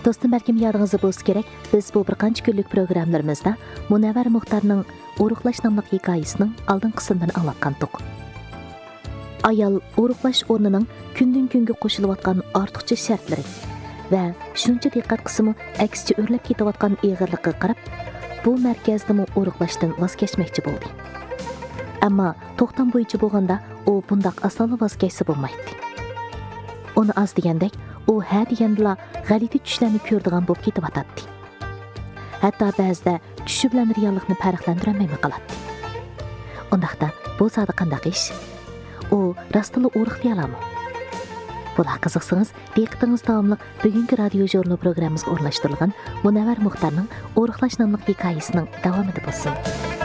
Dostum, bəlkім yadınızda bolsa kerak, biz bu bir qancha kunlik programmalarımızda Munavvar Muxtarning Uruqlash nomli hikoyasining oldin qismini anlatgandik. Ayol uruqlash o'rnining kundan kunga qo'shilayotgan ortiqcha shartlari va shuncha diqqat qismi aksicha o'rlab ketayotgan ig'irlikqa qarab, bu markazdami uruqlashdan voz kechmoqchi bo'ldi. Ammo to'xtam bo'yicha bo'lganda u bundaq asonli voz kechsa bo'lmaydi. Uni az degandek, u ha degandila g'alati tushlarni ko'rdigan bo'lib ketyotadi. Hatto ba'zida tushi bilan reallikni farqlantirolmay qoladi. Undaqda bu zodi qanday ish? U rostila o'riqlayalami? Bular qiziqsangiz, diqqatingiz davomli bugungi radio jurnal programmamizga o'rnashtirilgan Munavvar Muxtarning O'riqlash nomli hikoyasining davomida bo'lsin.